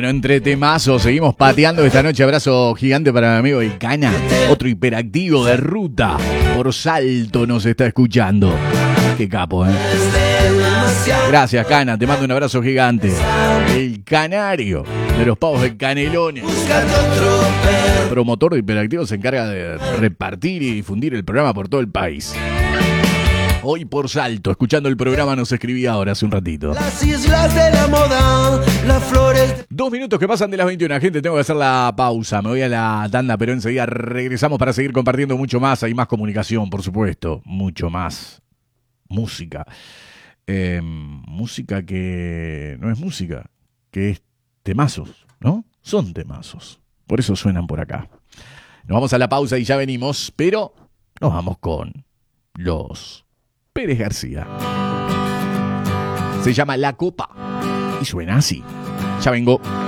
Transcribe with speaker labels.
Speaker 1: Bueno, entre temazos, seguimos pateando esta noche. Abrazo gigante para mi amigo El Cana, otro hiperactivo de ruta. Por Salto nos está escuchando. Qué capo, ¿eh? Gracias, Cana, te mando un abrazo gigante. El canario de los pavos de Canelones. El promotor de hiperactivos se encarga de repartir y difundir el programa por todo el país. Hoy por Salto, escuchando el programa, nos escribía ahora hace un ratito.
Speaker 2: Las islas de la moda, las flores.
Speaker 1: 2 minutos que pasan de las 21, gente, tengo que hacer la pausa. Me voy a la tanda, pero enseguida regresamos para seguir compartiendo mucho más. Hay más comunicación, por supuesto, mucho más. Música. Música que no es música, que es temazos, ¿no? Son temazos. Por eso suenan por acá. Nos vamos a la pausa y ya venimos, pero nos vamos con los Pérez García. Se llama La Copa y suena así. Ya vengo.